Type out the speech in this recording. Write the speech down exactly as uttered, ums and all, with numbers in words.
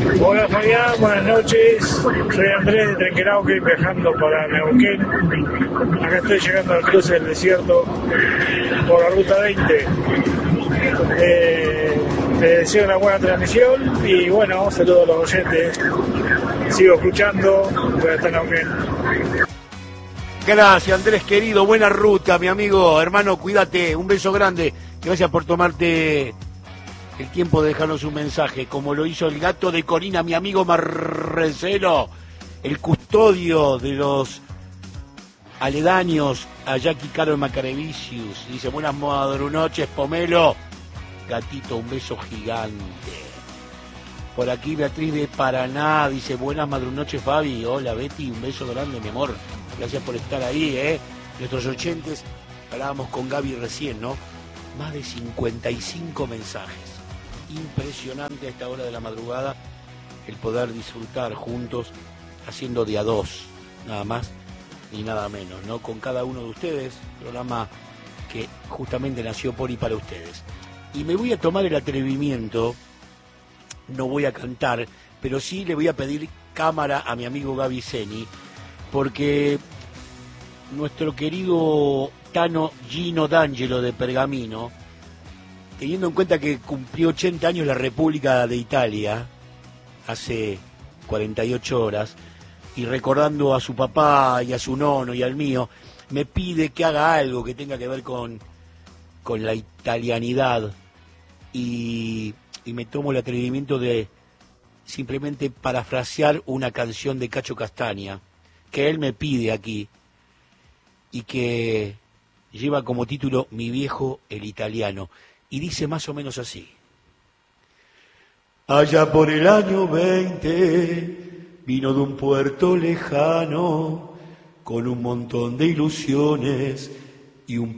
Hola Fabián, buenas noches. Soy Andrés de Trenquelauquen viajando para Neuquén. Acá estoy llegando al cruce del desierto por la ruta veinte. Eh, les deseo una buena transmisión y bueno, saludos a los oyentes. Sigo escuchando, voy a estar en Neuquén. Gracias Andrés querido, buena ruta mi amigo, hermano, cuídate, un beso grande, gracias por tomarte el tiempo de dejarnos un mensaje, como lo hizo el gato de Corina, mi amigo Marcelo, el custodio de los aledaños a Jackie Caro en Macarevicius. Dice, buenas madrunoches, Pomelo. Gatito, un beso gigante. Por aquí Beatriz de Paraná dice, buenas madrunoches, Fabi. Hola, Betty, un beso grande, mi amor. Gracias por estar ahí, ¿eh? Nuestros oyentes, hablábamos con Gaby recién, ¿no? Más de cincuenta y cinco mensajes. Impresionante a esta hora de la madrugada el poder disfrutar juntos haciendo de a dos, nada más ni nada menos, ¿no? Con cada uno de ustedes, programa que justamente nació por y para ustedes. Y me voy a tomar el atrevimiento, no voy a cantar, pero sí le voy a pedir cámara a mi amigo Gaby Zeni, porque nuestro querido Tano Gino D'Angelo de Pergamino, teniendo en cuenta que cumplió ochenta años la República de Italia, hace cuarenta y ocho horas, y recordando a su papá y a su nono y al mío, me pide que haga algo que tenga que ver con, con la italianidad, y, y me tomo el atrevimiento de simplemente parafrasear una canción de Cacho Castaña, que él me pide aquí, y que lleva como título Mi viejo el italiano. Y dice más o menos así. Allá por el año veinte vino de un puerto lejano con un montón de ilusiones y un